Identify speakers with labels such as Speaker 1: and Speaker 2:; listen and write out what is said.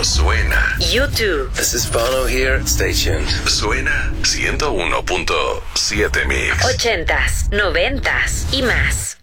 Speaker 1: suena.
Speaker 2: YouTube.
Speaker 3: This is Bono here. Stay tuned.
Speaker 1: Suena 101.7 Mix.
Speaker 2: 80s, 90s y más.